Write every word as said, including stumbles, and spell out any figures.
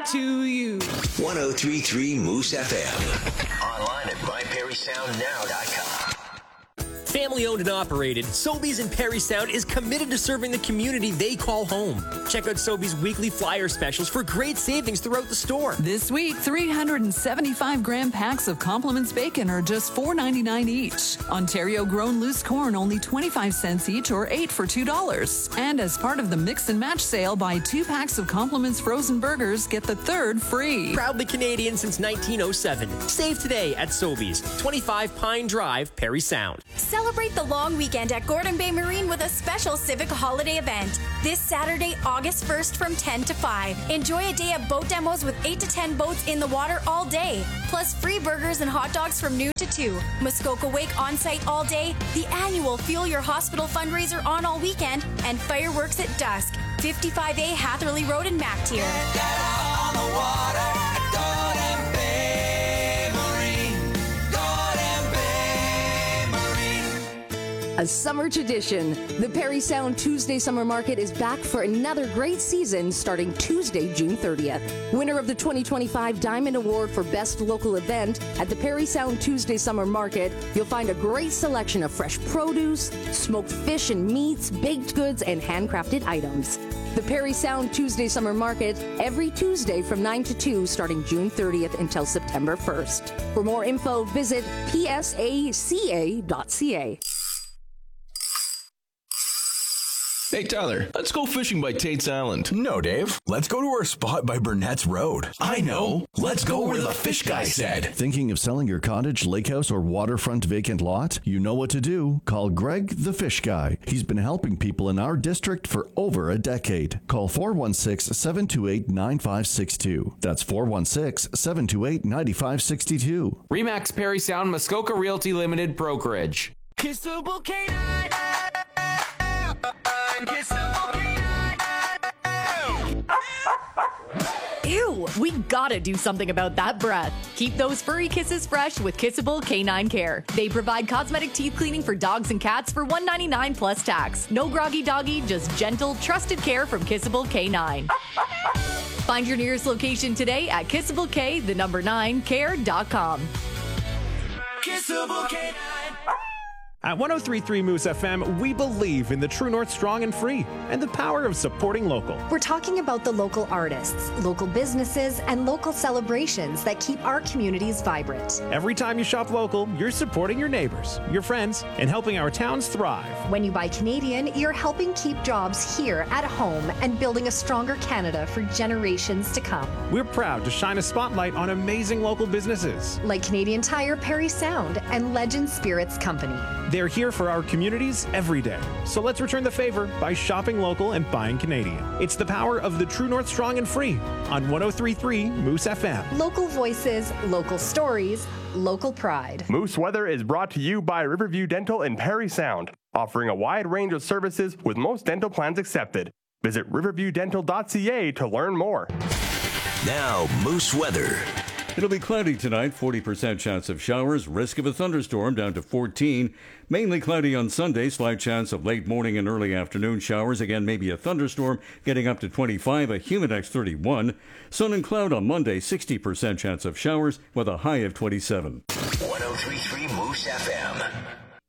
to you. one oh three point three Moose F M. Online at my perry sound now dot com. Family owned and operated, Sobeys in Perry Sound is committed to serving the community they call home. Check out Sobeys' weekly flyer specials for great savings throughout the store. This week, three hundred seventy-five gram packs of Compliments bacon are just four ninety-nine each. Ontario grown loose corn only twenty-five cents each, or eight for two dollars. And as part of the mix and match sale, buy two packs of Compliments frozen burgers, get the third free. Proudly Canadian since nineteen oh seven. Save today at Sobeys, twenty-five Pine Drive, Perry Sound. Celebrate the long weekend at Gordon Bay Marine with a special civic holiday event. This Saturday, August first from ten to five. Enjoy a day of boat demos with eight to ten boats in the water all day. Plus free burgers and hot dogs from noon to two. Muskoka Wake on site all day. The annual Fuel Your Hospital fundraiser on all weekend. And fireworks at dusk. fifty-five A Hatherley Road in Mactier. Get out on the water at Gordon Bay Marine. Gordon Bay Marine. A summer tradition. The Perry Sound Tuesday Summer Market is back for another great season starting Tuesday, June thirtieth. Winner of the twenty twenty-five Diamond Award for Best Local Event at the Perry Sound Tuesday Summer Market, you'll find a great selection of fresh produce, smoked fish and meats, baked goods, and handcrafted items. The Perry Sound Tuesday Summer Market, every Tuesday from nine to two, starting June thirtieth until September first. For more info, visit p s a c a dot c a. Hey, Tyler, let's go fishing by Tate's Island. No, Dave. Let's go to our spot by Burnett's Road. I know. Let's go where the fish guy said. Thinking of selling your cottage, lake house, or waterfront vacant lot? You know what to do. Call Greg the Fish Guy. He's been helping people in our district for over a decade. Call four one six, seven two eight, nine five six two. That's four one six, seven two eight, nine five six two. Remax Perry Sound Muskoka Realty Limited Brokerage. Kissable canine. Kissable canine. Ew, we gotta do something about that breath. Keep those furry kisses fresh with Kissable Canine Care. They provide cosmetic teeth cleaning for dogs and cats for one ninety-nine plus tax. No groggy doggy, just gentle, trusted care from Kissable Canine. Find your nearest location today at kissable k, the number nine, care dot com. Kissable canine. At one oh three point three Moose F M, we believe in the True North Strong and Free and the power of supporting local. We're talking about the local artists, local businesses, and local celebrations that keep our communities vibrant. Every time you shop local, you're supporting your neighbors, your friends, and helping our towns thrive. When you buy Canadian, you're helping keep jobs here at home and building a stronger Canada for generations to come. We're proud to shine a spotlight on amazing local businesses like Canadian Tire, Perry Sound, and Legend Spirits Company. They're here for our communities every day. So let's return the favor by shopping local and buying Canadian. It's the power of the True North Strong and Free on one oh three point three Moose F M. Local voices, local stories, local pride. Moose Weather is brought to you by Riverview Dental in Perry Sound, offering a wide range of services with most dental plans accepted. Visit riverview dental dot c a to learn more. Now, Moose Weather. It'll be cloudy tonight, forty percent chance of showers, risk of a thunderstorm down to fourteen. Mainly cloudy on Sunday, slight chance of late morning and early afternoon showers. Again, maybe a thunderstorm, getting up to twenty-five, a Humidex thirty-one. Sun and cloud on Monday, sixty percent chance of showers with a high of twenty-seven. one oh three point three Moose F M.